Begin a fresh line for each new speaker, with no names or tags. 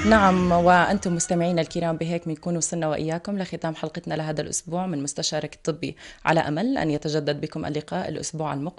نعم، وأنتم مستمعينا الكرام بهيك بنكون وصلنا وإياكم لختام حلقتنا لهذا الأسبوع من مستشارك الطبي، على أمل أن يتجدد بكم اللقاء الأسبوع المقبل.